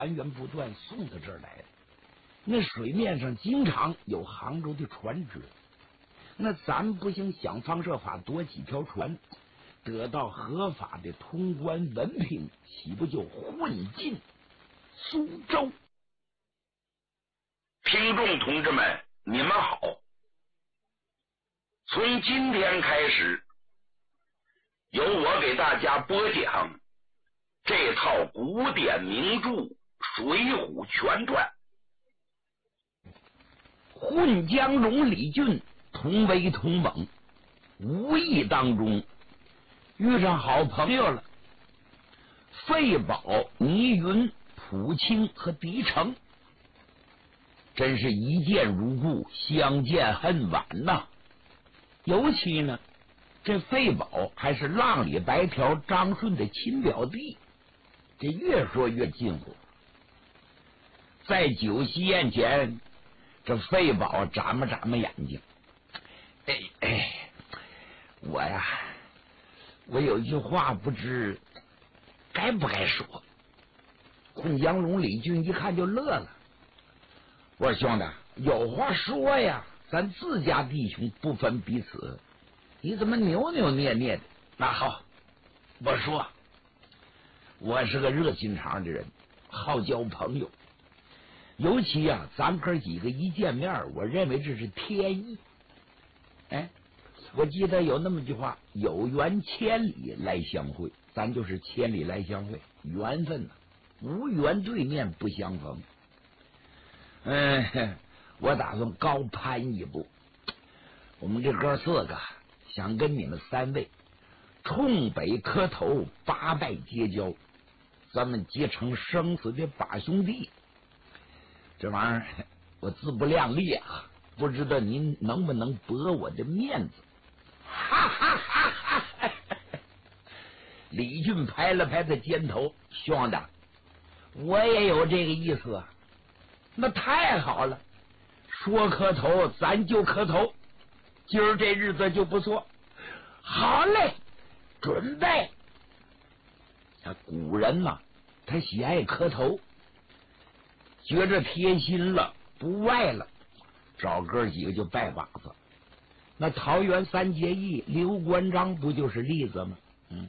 源源不断送到这儿来的。那水面上经常有杭州的船只，那咱不行想方设法夺几条船，得到合法的通关文凭，岂不就混进苏州？ 听众同志们，你们好！从今天开始，由我给大家播讲这套古典名著《水浒全传》。 混江龙李俊同威同猛，无意当中遇上好朋友了，费宝、倪云、蒲青和狄成，真是一见如故，相见恨晚呐。尤其呢，这费宝还是浪里白条张顺的亲表弟，这越说越近乎。在酒席宴前，这费宝眨巴眨巴眼睛，我有一句话不知该不该说。混江龙李俊一看就乐了，我说兄弟，有话说呀，咱自家弟兄不分彼此，你怎么扭扭捏捏的？那好，我说，我是个热心肠的人，好交朋友，尤其啊，咱哥几个一见面，我认为这是天意。我记得有那么句话，有缘千里来相会，咱就是千里来相会，缘分呐，无缘对面不相逢。我打算高攀一步，我们这哥四个想跟你们三位冲北磕头，八拜结交，咱们结成生死的把兄弟。这玩意儿我自不量力啊，不知道您能不能驳我的面子？哈哈哈哈！李俊拍了拍他肩头，兄弟，我也有这个意思啊。那太好了，说磕头咱就磕头，今儿这日子就不错。好嘞，准备。古人呐，他喜爱磕头，觉着贴心了，不外了，找哥几个就拜把子。那桃园三结义，刘关张不就是例子吗？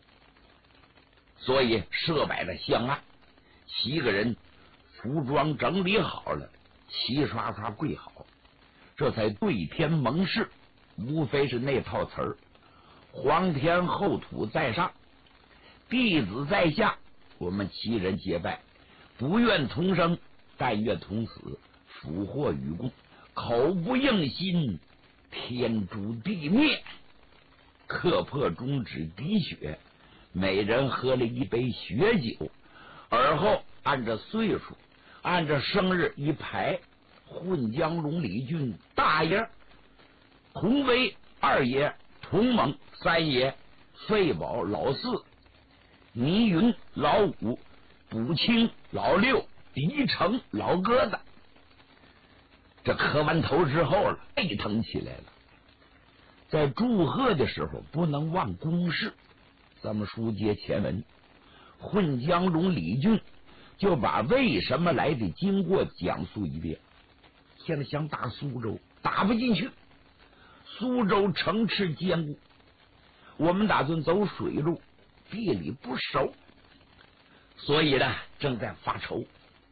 所以设摆了香案，7个人服装整理好了，齐刷刷跪好，这才对天盟誓，无非是那套词儿：皇天后土在上，弟子在下，我们7人结拜，不愿同生，但愿同死，福祸与共，口不应心，天诛地灭。磕破中指滴血，每人喝了一杯血酒，而后按着岁数，按着生日一排，混江龙李俊大爷，同威二爷，同猛三爷，费宝老四，倪云老五，卜清老六，狄成老疙瘩。这磕完头之后了，沸腾起来了。在祝贺的时候不能忘公事，咱们书接前文，混江龙李俊就把为什么来的经过讲述一遍。现在想打苏州，打不进去，苏州城池坚固，我们打算走水路，地理不熟，所以呢正在发愁。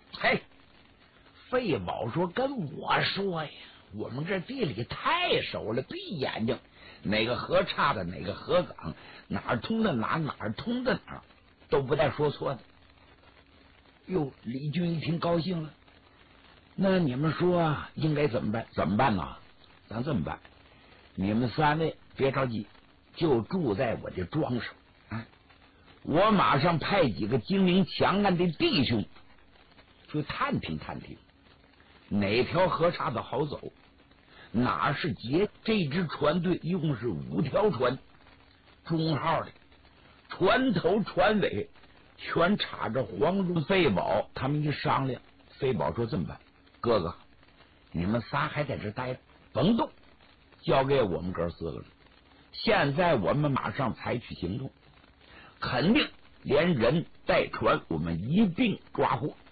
费宝说跟我说呀，我们这地理太熟了，闭眼睛哪个河岔的哪个河港，哪儿通的哪儿通的哪儿，都不带说错的。哟，李俊一听高兴了，那你们说应该怎么办？怎么办呢？咱这么办，你们3位别着急，就住在我的庄上啊！我马上派几个精明强干的弟兄去探听探听，哪条河岔的好走，哪是劫。这支船队一共是5条船，中号的，船头船尾全插着黄忠、费宝。他们一商量，费宝说这么办，哥哥你们仨还在这待着，甭动，交给我们哥4个了。现在我们马上采取行动，肯定连人带船我们一并抓获。